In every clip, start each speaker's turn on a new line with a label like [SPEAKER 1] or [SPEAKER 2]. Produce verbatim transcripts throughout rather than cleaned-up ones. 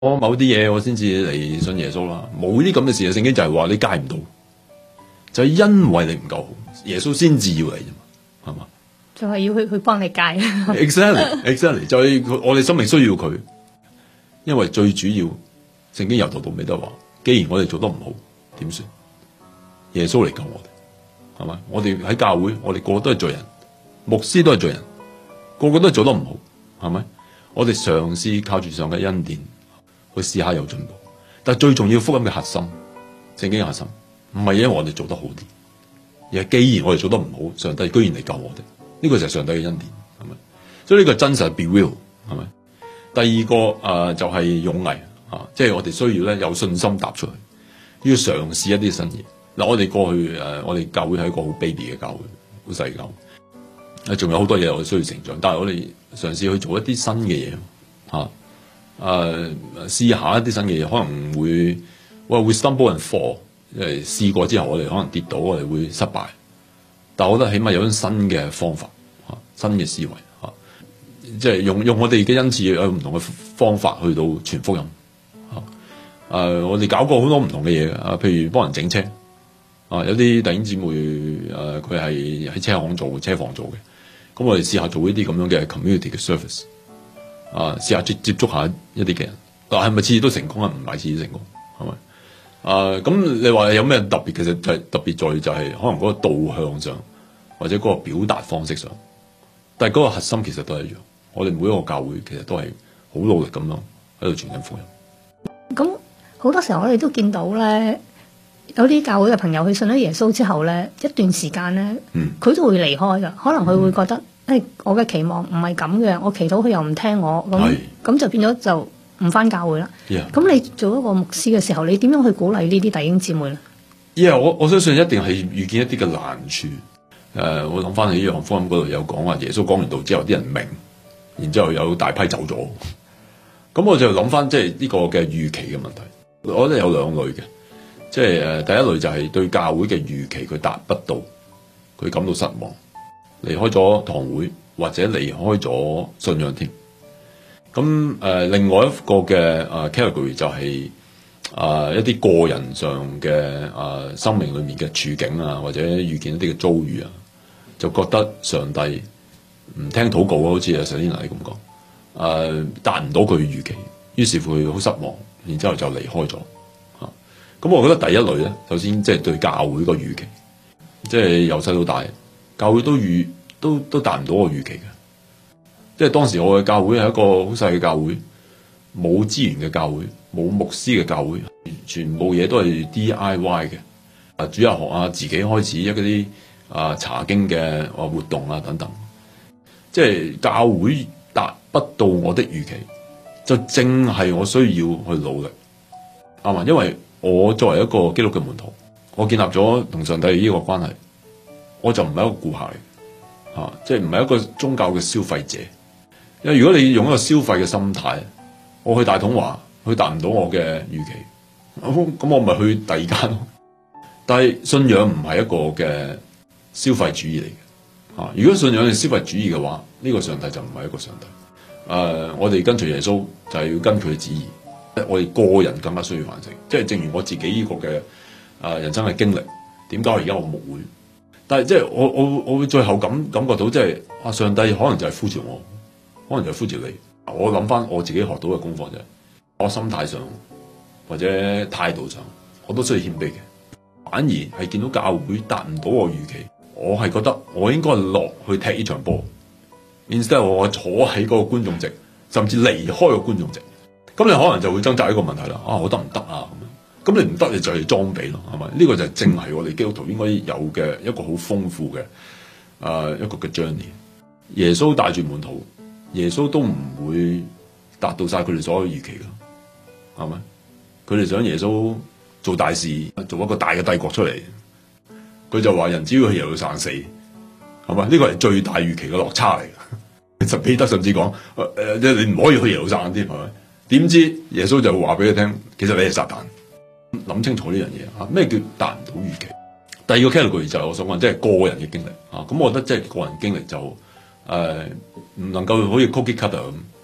[SPEAKER 1] 我某啲嘢我先至嚟信耶穌啦。冇啲咁嘅事啊！聖經就係話你戒唔到，就係、是、因為你唔夠好，耶穌先至要嚟啫嘛，係嘛？
[SPEAKER 2] 就係要去去幫你戒。
[SPEAKER 1] exactly exactly 就係我哋生命需要佢，因為最主要聖經由頭到尾都話，既然我哋做得唔好，點算？耶穌嚟救我哋，係嘛？我哋喺教會，我哋個個都係罪人，牧師都係罪人，個個都係做得唔好，係咪？我哋嘗試靠住上嘅恩典去試下有進步，但係最重要福音嘅核心，聖經嘅核心，唔係因為我哋做得好啲，而係既然我哋做得唔好，上帝居然嚟救我哋，呢個就係上帝嘅恩典，係咪？所以呢個真實係 be real，係咪？第二個誒、呃、就係、是、勇毅啊，即係我哋需要咧有信心踏出去，要嘗試一啲新嘢。嗱，我哋過去誒、呃，我哋教會係一個好 baby 嘅教會，好細教會，誒，仲有好多嘢我哋需要成長，但係我哋嘗試去做一啲新嘅嘢，吓、啊，誒、呃，試下一啲新嘅嘢，可能會，喂，會 stumble and fall，因為試過之後，我哋可能跌倒，我哋會失敗，但係我覺得起碼有種新嘅方法，吓、啊，新嘅思維，吓、啊，即係用用我哋嘅恩賜有唔同嘅方法去到傳福音，吓、啊，誒、呃，我哋搞過好多唔同嘅嘢，啊，譬如幫人整車。啊，有啲弟兄姊妹誒，佢係喺車行做車房做嘅，咁我哋試下做呢啲咁樣嘅 community 嘅 service，啊，試下接接觸下一啲嘅人，但係咪次次都成功啊？唔係次次成功，係咪？啊，咁你話有咩特別？其實就係特別在就係可能嗰個導向上，或者嗰個表達方式上，但係嗰個核心其實都係一樣。我哋每一個教會其實都係好努力咁樣喺度傳緊福音。
[SPEAKER 2] 咁好多時候我哋都見到咧。有啲教會嘅朋友去信咗耶穌之後咧，一段時間咧，佢、嗯、都會離開噶。可能佢會覺得，誒、嗯哎，我嘅期望唔係咁嘅，我祈禱佢又唔聽我，咁咁就變咗就唔返教會啦。咁、yeah. 你做一個牧師嘅時候，你點樣去鼓勵呢啲弟兄姊妹咧？
[SPEAKER 1] 因、yeah, 為我我相信一定係遇見一啲嘅難處。誒、呃，我諗翻起約翰福音嗰度有講話，耶穌講完道之後，啲人明，然之後有大批走咗。咁我就諗翻，即係呢個嘅預期嘅問題。我覺得有兩類嘅。即係誒，第一類就係對教會嘅預期佢達不到，佢感到失望，離開咗堂會或者離開咗信仰添。咁誒、呃，另外一個嘅誒 category 就係、是、誒、呃、一啲個人上嘅誒、呃、生命裏面嘅處境啊，或者遇見一啲嘅遭遇啊，就覺得上帝唔聽禱告啊，好似阿 Selina 咁講，誒達唔到佢嘅預期，於是乎佢好失望，然之後就離開咗。咁我覺得第一類咧，首先即係對教會個預期，即係由細到大，教會都預都都達唔到我預期嘅。即係當時我嘅教會係一個好細嘅教會，冇資源嘅教會，冇牧師嘅教會，全部嘢都係 D I Y 嘅。啊，主日學啊，自己開始一啲啊查經嘅啊活動啊等等。即係教會達不到我的預期，就正係我需要去努力，啱嘛？因為我作為一個基督嘅門徒，我建立咗同上帝呢個關係，我就唔係一個顧客嚟嘅，吓、啊，即係唔係一個宗教嘅消費者。因為如果你用一個消費嘅心態，我去大統華，佢達唔到我嘅預期，咁我咪去第二間咯。但係信仰唔係一個嘅消費主義嚟嘅，吓、啊。如果信仰係消費主義嘅話，呢、這個上帝就唔係一個上帝。誒、啊，我哋跟隨耶穌就係要跟佢嘅旨意。我哋個人更加需要反省，即係正如我自己呢個嘅啊人生嘅經歷，點解而家我牧會？但係即係我我我會最後感感覺到，即係啊上帝可能就係呼召我，可能就係呼召你。我諗翻我自己學到嘅功課就係，我心態上或者態度上，我都需要謙卑嘅。反而係見到教會達唔到我預期，我係覺得我應該落去踢呢場波，instead 我坐喺嗰個觀眾席，甚至離開個觀眾席。咁你可能就會掙扎一個問題啦，啊，我得唔得啊？咁樣，咁你唔得，你就係裝備咯，係咪？呢、這個就係正係我哋基督徒應該有嘅一個好豐富嘅，誒、呃，一個嘅 journey。耶穌帶住門徒，耶穌都唔會達到晒佢哋所有預期噶，係咪？佢哋想耶穌做大事，做一個大嘅帝國出嚟，佢就話人只要去耶路撒冷死，係咪？呢個係最大預期嘅落差嚟。其實彼得甚至講，誒、呃，你唔可以去耶路撒冷添，係咪？點知耶穌就話俾佢聽，其實你係撒旦。諗清楚呢樣嘢嚇，咩叫達唔到預期？第二個 category 就係我所講，即係個人嘅經歷嚇。咁我覺得即係個人經歷就誒唔能夠好似 cookie cutter 咁，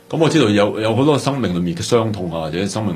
[SPEAKER 1] 咁我知道有有好多生命裏面嘅傷痛啊，或者生命